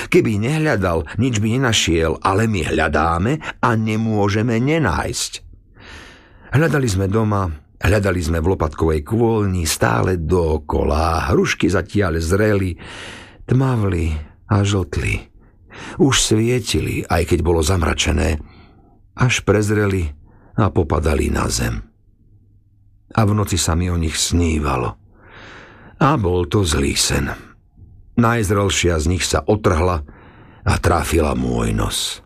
Keby nehľadal, nič by nenašiel, ale my hľadáme a nemôžeme nenájsť. Hľadali sme doma, hľadali sme v lopatkovej kôlni stále dookola. Hrušky zatiaľ zreli, tmavli a žltli. Už svietili, aj keď bolo zamračené, až prezreli a popadali na zem. A v noci sa mi o nich snívalo. A bol to zlý sen. Najzrelšia z nich sa otrhla a tráfila môj nos.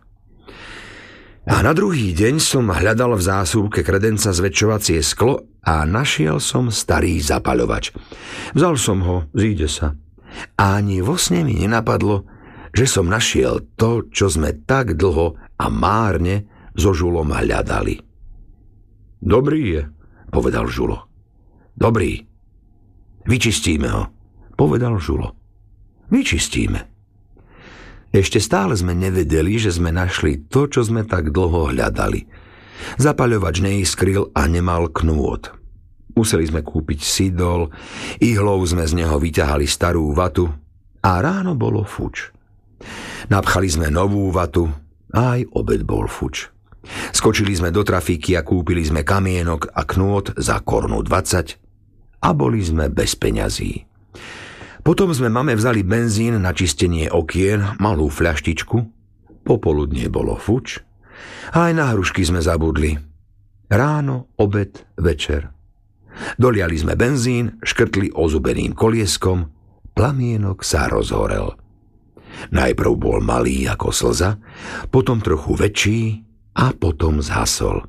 A na druhý deň som hľadal v zásuvke kredenca zväčšovacie sklo a našiel som starý zapaľovač. Vzal som ho, zíde sa. A ani vo sne mi nenapadlo, že som našiel to, čo sme tak dlho a márne so Žulom hľadali. Dobrý je, povedal Žulo. Dobrý. Vyčistíme ho, povedal Žulo. Vyčistíme. Ešte stále sme nevedeli, že sme našli to, čo sme tak dlho hľadali. Zapaľovač neiskril a nemal knôt. Museli sme kúpiť sidol, ihlou sme z neho vyťahali starú vatu a ráno bolo fuč. Napchali sme novú vatu a aj obed bol fuč. Skočili sme do trafiky a kúpili sme kamienok a knôt za 1,20 a boli sme bez peňazí. Potom sme mame vzali benzín na čistenie okien, malú fľaštičku, popoludnie bolo fuč, a aj na hrušky sme zabudli. Ráno, obed, večer. Doliali sme benzín, škrtli ozubeným kolieskom, plamienok sa rozhorel. Najprv bol malý ako slza, potom trochu väčší a potom zhasol.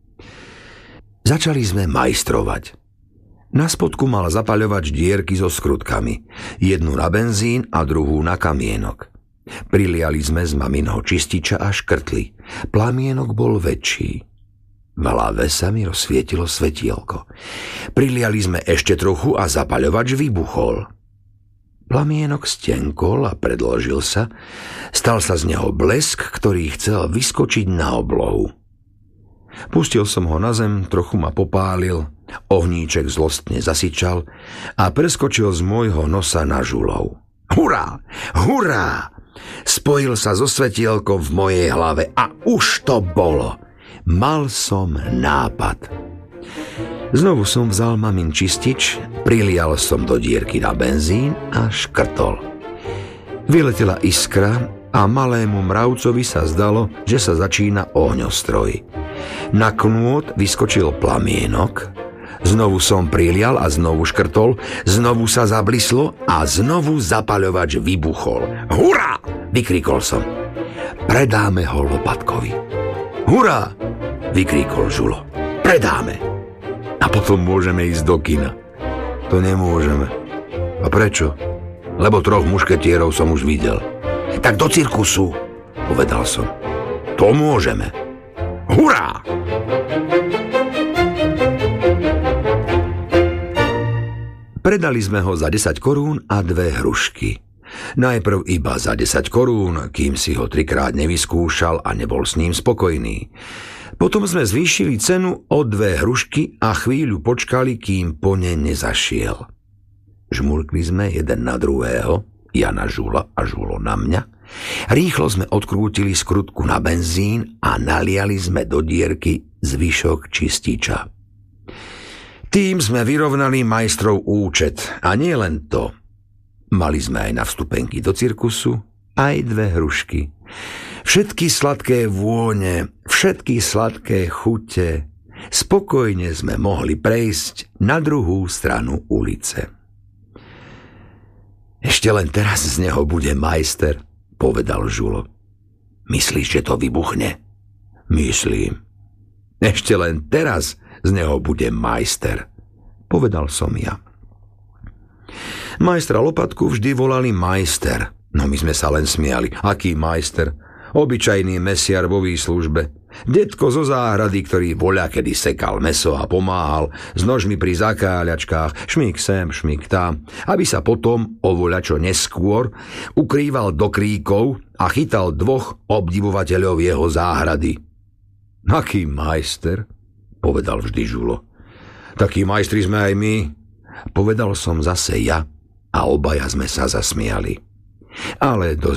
Začali sme majstrovať. Na spodku mal zapaľovač dierky so skrutkami. Jednu na benzín a druhú na kamienok. Priliali sme z maminho čističa a škrtli. Plamienok bol väčší. V hlave sa mi rozsvietilo svetielko. Priliali sme ešte trochu a zapaľovač vybuchol. Plamienok stenkol a predložil sa. Stal sa z neho blesk, ktorý chcel vyskočiť na oblohu. Pustil som ho na zem, trochu ma popálil, ohníček zlostne zasyčal a preskočil z môjho nosa na Žulov. Hurá! Hurá! Spojil sa so svetielkom v mojej hlave a už to bolo. Mal som nápad. Znovu som vzal mamin čistič, prilial som do dierky na benzín a škrtol. Vyletela iskra a malému mravcovi sa zdalo, že sa začína ohňostroj. Na knôt vyskočil plamienok, znovu som prilial a znovu škrtol, znovu sa zablislo a znovu zapaľovač vybuchol. Hurá! Vykrikol som. Predáme ho lopatkovi. Hurá! Vykríkol Žulo. Predáme. A potom môžeme ísť do kina. To nemôžeme. A prečo? Lebo 3 mušketierov som už videl. Tak do cirkusu, povedal som. To môžeme. Hurá! Predali sme ho za 10 korún a 2 hrušky. Najprv iba za 10 korún, kým si ho 3-krát nevyskúšal a nebol s ním spokojný. Potom sme zvýšili cenu o 2 hrušky a chvíľu počkali, kým po ne nezašiel. Žmurkli sme jeden na druhého, ja na Žula a Žulo na mňa. Rýchlo sme odkrútili skrutku na benzín a naliali sme do dierky zvyšok čističa. Tým sme vyrovnali majstrov účet a nie len to. Mali sme aj na vstupenky do cirkusu aj 2 hrušky. Všetky sladké vône, všetky sladké chute. Spokojne sme mohli prejsť na druhú stranu ulice. Ešte len teraz z neho bude majster, povedal Žulo. Myslíš, že to vybuchne? Myslím. Ešte len teraz z neho bude majster, povedal som ja. Majstra lopatku vždy volali majster, no my sme sa len smiali. Aký majster? Obyčajný mesiar vo výslužbe. Detko zo záhrady, ktorý voľakedy sekal mäso a pomáhal s nožmi pri zakáľačkách, šmík sem, šmík tam, aby sa potom o voľačo neskôr ukrýval do kríkov a chytal 2 obdivovateľov jeho záhrady. Aký majster? Povedal vždy Žulo. Takí majstri sme aj my, povedal som zase ja a obaja sme sa zasmiali. Ale do